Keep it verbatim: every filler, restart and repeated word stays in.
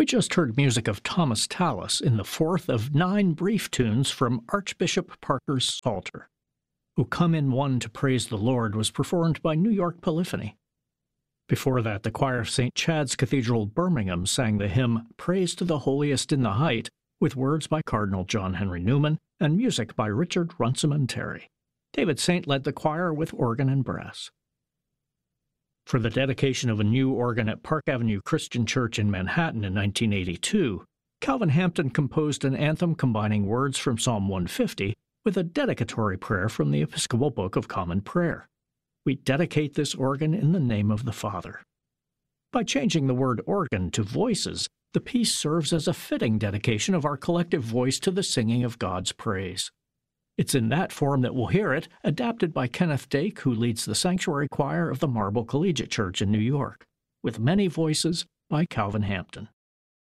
We just heard music of Thomas Tallis in the fourth of nine brief tunes from Archbishop Parker's Psalter. "O Come in One to Praise the Lord" was performed by New York Polyphony. Before that, the choir of Saint Chad's Cathedral, Birmingham, sang the hymn "Praise to the Holiest in the Height," with words by Cardinal John Henry Newman and music by Richard Runciman Terry. David Saint led the choir with organ and brass. For the dedication of a new organ at Park Avenue Christian Church in Manhattan in nineteen eighty-two, Calvin Hampton composed an anthem combining words from Psalm one fifty with a dedicatory prayer from the Episcopal Book of Common Prayer. We dedicate this organ in the name of the Father. By changing the word organ to voices, the piece serves as a fitting dedication of our collective voice to the singing of God's praise. It's in that form that we'll hear it, adapted by Kenneth Dake, who leads the sanctuary choir of the Marble Collegiate Church in New York, with many voices by Calvin Hampton.